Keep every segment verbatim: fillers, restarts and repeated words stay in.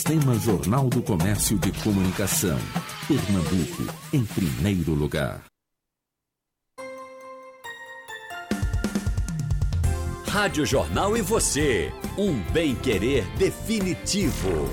Sistema Jornal do Comércio de Comunicação. Pernambuco, em primeiro lugar. Rádio Jornal e você, um bem-querer definitivo.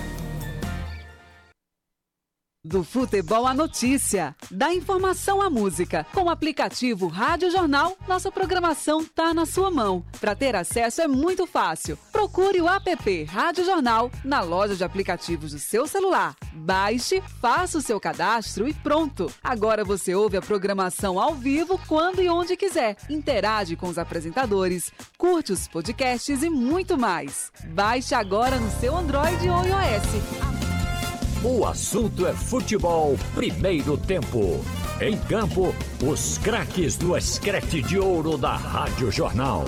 Do futebol à notícia, da informação à música. Com o aplicativo Rádio Jornal, nossa programação tá na sua mão. Para ter acesso é muito fácil. Procure o app Rádio Jornal na loja de aplicativos do seu celular. Baixe, faça o seu cadastro e pronto. Agora você ouve a programação ao vivo quando e onde quiser. Interage com os apresentadores, curte os podcasts e muito mais. Baixe agora no seu Android ou iOS. O assunto é futebol, primeiro tempo. Em campo, os craques do escrete de ouro da Rádio Jornal.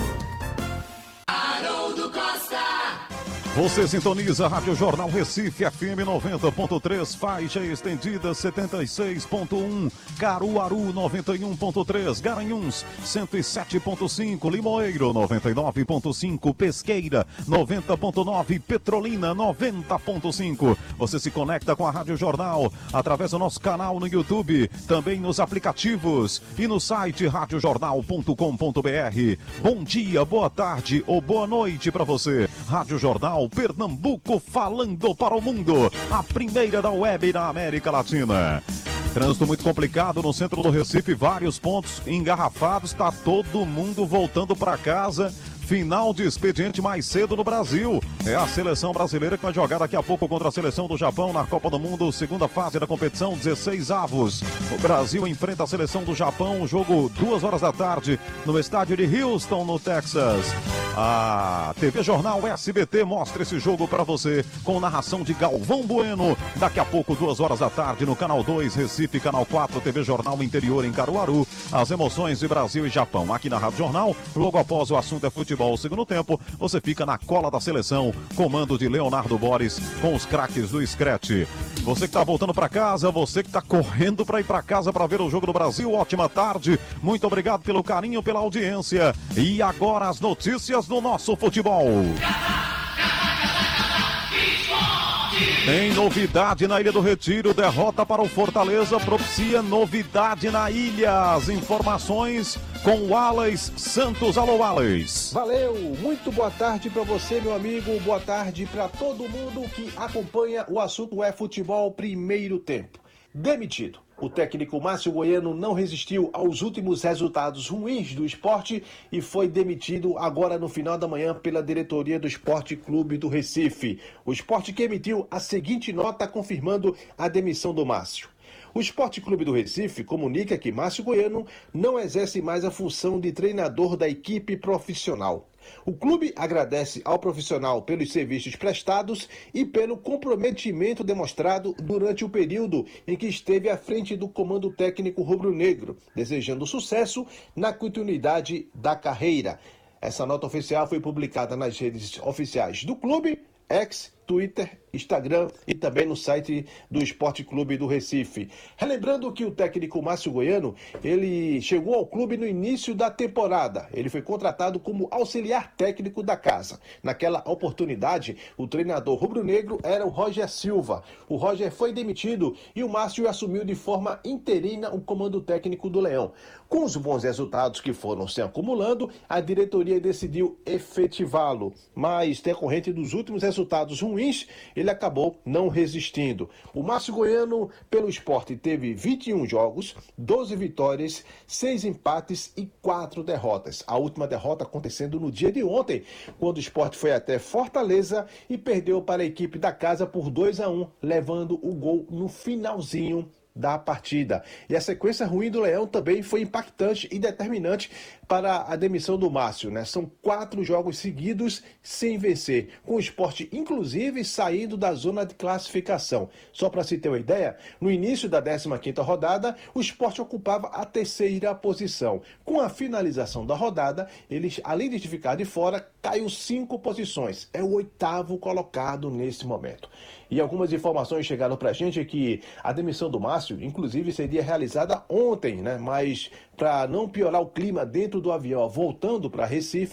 Haroldo Costa. Você sintoniza Rádio Jornal Recife, F M noventa ponto três, faixa estendida setenta e seis ponto um, Caruaru noventa e um ponto três, Garanhuns cento e sete ponto cinco, Limoeiro noventa e nove ponto cinco, Pesqueira noventa ponto nove, Petrolina noventa ponto cinco. Você se conecta com a Rádio Jornal através do nosso canal no YouTube, também nos aplicativos e no site rádio jornal ponto com ponto b r. Bom dia, boa tarde ou boa noite para você. Rádio Jornal Pernambuco falando para o mundo, a primeira da web na América Latina. Trânsito muito complicado no centro do Recife, vários pontos engarrafados, está todo mundo voltando para casa. Final de expediente mais cedo no Brasil. É a seleção brasileira que vai jogar daqui a pouco contra a seleção do Japão na Copa do Mundo, segunda fase da competição, dezesseis avos. O Brasil enfrenta a seleção do Japão, o jogo duas horas da tarde no estádio de Houston, no Texas. A T V Jornal S B T mostra esse jogo para você com narração de Galvão Bueno. Daqui a pouco, duas horas da tarde no Canal dois, Recife, Canal quatro, T V Jornal Interior em Caruaru. As emoções de Brasil e Japão aqui na Rádio Jornal. Logo após o assunto é futebol. O segundo tempo, você fica na cola da seleção, comando de Leonardo Boris, com os craques do Scratch. Você que está voltando para casa, você que está correndo para ir para casa para ver o jogo do Brasil, ótima tarde. Muito obrigado pelo carinho, pela audiência. E agora as notícias do nosso futebol. Tem novidade na Ilha do Retiro, derrota para o Fortaleza propicia novidade na ilha. As informações com o Wallace Santos. Alô, Wallace. Valeu, muito boa tarde para você, meu amigo, boa tarde para todo mundo que acompanha o assunto é futebol primeiro tempo. Demitido. O técnico Márcio Goiano não resistiu aos últimos resultados ruins do esporte e foi demitido agora no final da manhã pela diretoria do Esporte Clube do Recife. O esporte que emitiu a seguinte nota confirmando a demissão do Márcio. O Esporte Clube do Recife comunica que Márcio Goiano não exerce mais a função de treinador da equipe profissional. O clube agradece ao profissional pelos serviços prestados e pelo comprometimento demonstrado durante o período em que esteve à frente do comando técnico rubro-negro, desejando sucesso na continuidade da carreira. Essa nota oficial foi publicada nas redes oficiais do clube, X, Twitter, Instagram e também no site do Esporte Clube do Recife. Relembrando que o técnico Márcio Goiano, ele chegou ao clube no início da temporada. Ele foi contratado como auxiliar técnico da casa. Naquela oportunidade, o treinador rubro-negro era o Roger Silva. O Roger foi demitido e o Márcio assumiu de forma interina o comando técnico do Leão. Com os bons resultados que foram se acumulando, a diretoria decidiu efetivá-lo. Mas, decorrente dos últimos resultados ruins, ele acabou não resistindo. O Márcio Goiano, pelo esporte, teve vinte e um jogos, doze vitórias, seis empates e quatro derrotas. A última derrota acontecendo no dia de ontem, quando o esporte foi até Fortaleza e perdeu para a equipe da casa por dois a um, levando o gol no finalzinho da partida. E a sequência ruim do Leão também foi impactante e determinante para a demissão do Márcio, né? São quatro jogos seguidos sem vencer, com o esporte inclusive saindo da zona de classificação. Só para se ter uma ideia, no início da décima quinta rodada, o esporte ocupava a terceira posição. Com a finalização da rodada, ele, além de ficar de fora, caiu cinco posições. É o oitavo colocado nesse momento. E algumas informações chegaram para a gente que a demissão do Márcio, inclusive, seria realizada ontem, né? Mas para não piorar o clima dentro do avião, voltando para Recife,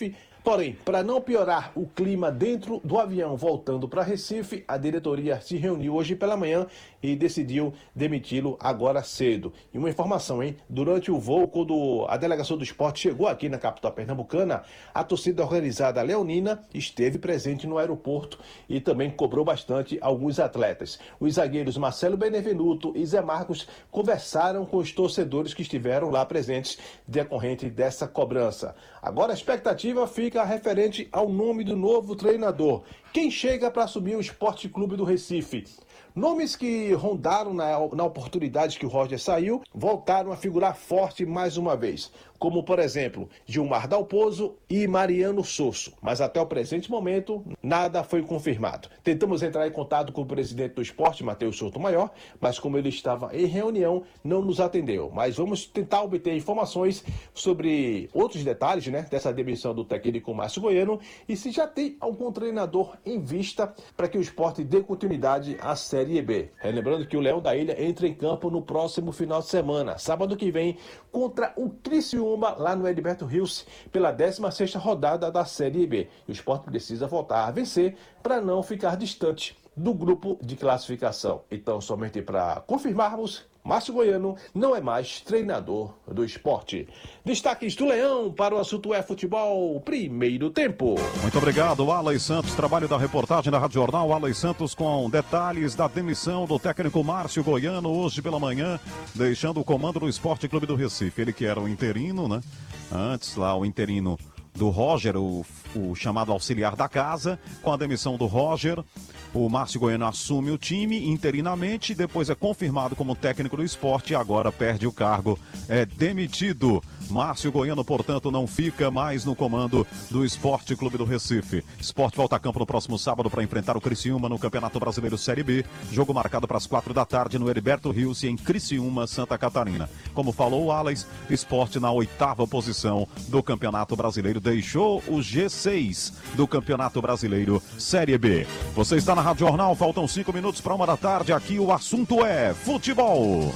Porém, para não piorar o clima dentro do avião voltando para Recife, a diretoria se reuniu hoje pela manhã e decidiu demiti-lo agora cedo. E uma informação, hein? Durante o voo, quando a delegação do esporte chegou aqui na capital pernambucana, a torcida organizada leonina esteve presente no aeroporto e também cobrou bastante alguns atletas. Os zagueiros Marcelo Benevenuto e Zé Marcos conversaram com os torcedores que estiveram lá presentes decorrente dessa cobrança. Agora a expectativa fica referente ao nome do novo treinador. Quem chega para assumir o Esporte Clube do Recife? Nomes que rondaram na, na oportunidade que o Roger saiu, voltaram a figurar forte mais uma vez, como por exemplo, Gilmar Dalpozo e Mariano Sosso. Mas até o presente momento, nada foi confirmado. Tentamos entrar em contato com o presidente do esporte, Matheus Souto Maior, mas como ele estava em reunião, não nos atendeu. Mas vamos tentar obter informações sobre outros detalhes, né, dessa demissão do técnico Márcio Goiano e se já tem algum treinador em vista para que o esporte dê continuidade à Série B. Lembrando que o Leão da Ilha entra em campo no próximo final de semana, sábado que vem, contra o Criciúma, lá no Heriberto Rios, pela décima sexta rodada da Série B. E o esporte precisa voltar a vencer para não ficar distante do grupo de classificação. Então, somente para confirmarmos, Márcio Goiano não é mais treinador do esporte. Destaques do Leão para o assunto é futebol, primeiro tempo. Muito obrigado, Alex Santos. Trabalho da reportagem da Rádio Jornal. Alex Santos com detalhes da demissão do técnico Márcio Goiano hoje pela manhã, deixando o comando do Esporte Clube do Recife. Ele que era o interino, né? Antes lá o interino do Roger, o, o chamado auxiliar da casa. Com a demissão do Roger, o Márcio Goiano assume o time interinamente, depois é confirmado como técnico do esporte e agora perde o cargo, é demitido. Márcio Goiano, portanto, não fica mais no comando do Esporte Clube do Recife. Esporte volta a campo no próximo sábado para enfrentar o Criciúma no Campeonato Brasileiro Série B. Jogo marcado para as quatro da tarde no Heriberto Rios e em Criciúma, Santa Catarina. Como falou o Alex, Esporte na oitava posição do Campeonato Brasileiro. Deixou o G seis do Campeonato Brasileiro Série B. Você está na Rádio Jornal, faltam cinco minutos para uma da tarde. Aqui o assunto é futebol.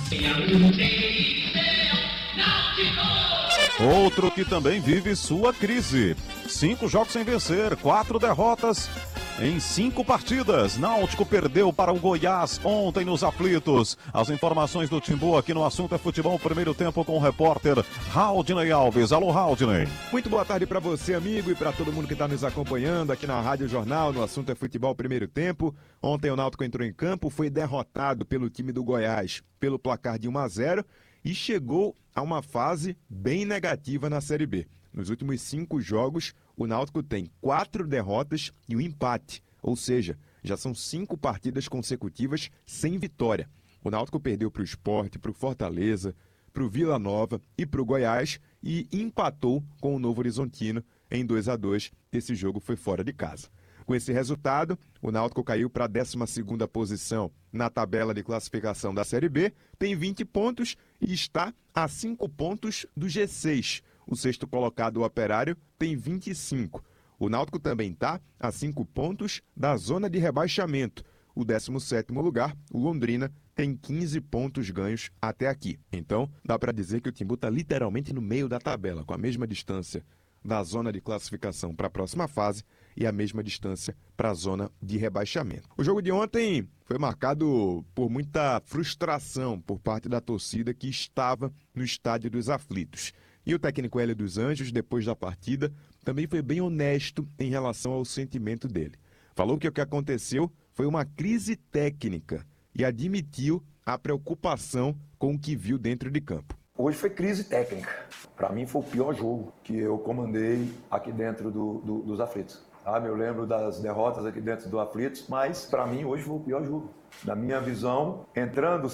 Outro que também vive sua crise. Cinco jogos sem vencer, quatro derrotas em cinco partidas. Náutico perdeu para o Goiás ontem nos aflitos. As informações do Timbu aqui no Assunto é Futebol, primeiro tempo com o repórter Haldney Alves. Alô, Haldney. Muito boa tarde para você, amigo, e para todo mundo que está nos acompanhando aqui na Rádio Jornal, no Assunto é Futebol, primeiro tempo. Ontem o Náutico entrou em campo, foi derrotado pelo time do Goiás pelo placar de um a zero e chegou a uma fase bem negativa na Série B. Nos últimos cinco jogos, o Náutico tem quatro derrotas e um empate, ou seja, já são cinco partidas consecutivas sem vitória. O Náutico perdeu para o Sport, para o Fortaleza, para o Vila Nova e para o Goiás e empatou com o Novo Horizontino em dois a dois. Esse jogo foi fora de casa. Com esse resultado, o Náutico caiu para a décima segunda posição na tabela de classificação da Série B, tem vinte pontos e está a cinco pontos do G seis. O sexto colocado, o Operário, tem vinte e cinco. O Náutico também está a cinco pontos da zona de rebaixamento. O décimo sétimo lugar, o Londrina, tem quinze pontos ganhos até aqui. Então, dá para dizer que o Timbu está literalmente no meio da tabela, com a mesma distância da zona de classificação para a próxima fase e a mesma distância para a zona de rebaixamento. O jogo de ontem foi marcado por muita frustração por parte da torcida que estava no Estádio dos Aflitos. E o técnico Hélio dos Anjos, depois da partida, também foi bem honesto em relação ao sentimento dele. Falou que o que aconteceu foi uma crise técnica e admitiu a preocupação com o que viu dentro de campo. Hoje foi crise técnica. Para mim foi o pior jogo que eu comandei aqui dentro do, do, dos Aflitos. Ah, eu lembro das derrotas aqui dentro do Aflitos, mas para mim hoje foi o pior jogo. Na minha visão, entrando